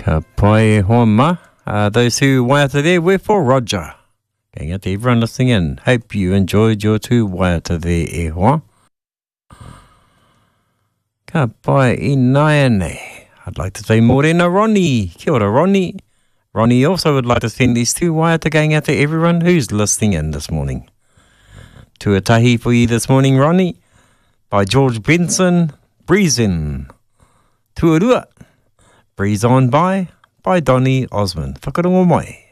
Ka pai homa. Those who waiata there, we're for Roger. Going out to everyone listening in. Hope you enjoyed your two waiata there, e hoa. Ka pai I naiane. I'd like to say morena Ronnie. Kia ora, Ronnie. Ronnie also would like to send these two waiata going out to everyone who's listening in this morning. Tuatahi for you this morning, Ronnie. By George Benson. Breeze in. Tuarua. Breeze on by Donny Osmond. Whakarongo mai.